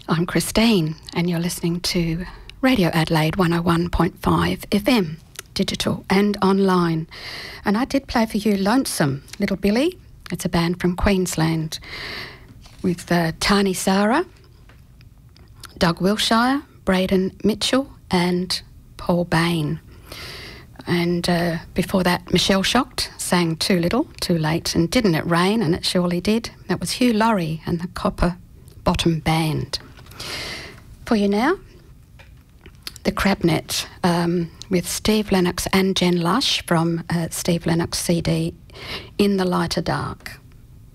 I'm Christine, and you're listening to Radio Adelaide 101.5 FM, digital and online. And I did play for you Lonesome, Little Billy. It's a band from Queensland with Tani Sarah, Doug Wilshire, Braden Mitchell and Paul Bain. And before that, Michelle Shocked sang Too Little, Too Late, and Didn't It Rain? And it surely did. That was Hugh Laurie and the Copper Bottom Band. For you now, The Crabnet with Steve Lennox and Jen Lush from Steve Lennox CD, In the Lighter Dark.